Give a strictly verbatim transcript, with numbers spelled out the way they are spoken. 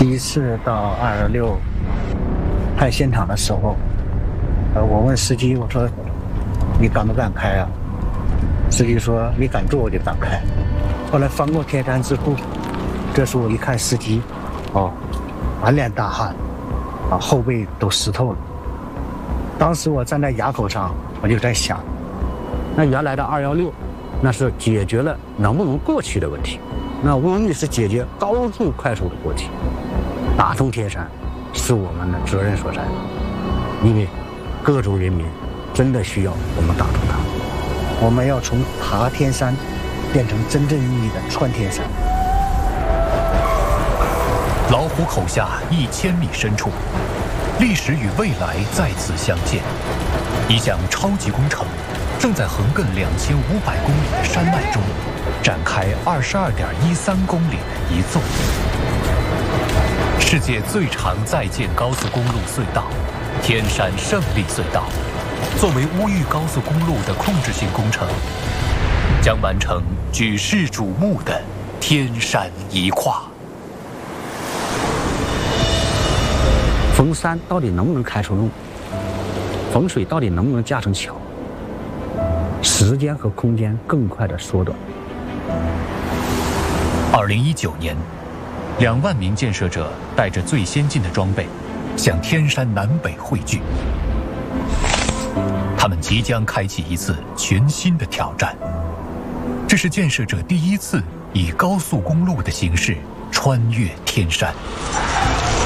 第一次到二幺六看现场的时候，呃，我问司机，我说你敢不敢开啊？司机说你敢坐我就敢开。后来翻过天山之后，这时候我一看司机，哦，满脸大汗，啊，后背都湿透了。当时我站在垭口上，我就在想，那原来的二幺六，那是解决了能不能过去的问题，那我们是解决高速快速的过去。打通天山是我们的责任所在，因为各族人民真的需要我们打通它。我们要从爬天山变成真正意义的穿天山。 老虎口下一千米深处，历史与未来再次相见。一项超级工程正在横亘两千五百公里的山脉中展开二十二点一三公里的一纵。世界最长在建高速公路隧道——天山胜利隧道，作为乌豫高速公路的控制性工程，将完成举世瞩目的天山一跨。 逢山到底能不能开出路？逢水到底能不能架成桥？时间和空间更快的缩短。 二零一九年，两万名建设者带着最先进的装备，向天山南北汇聚。他们即将开启一次全新的挑战。这是建设者第一次以高速公路的形式穿越天山。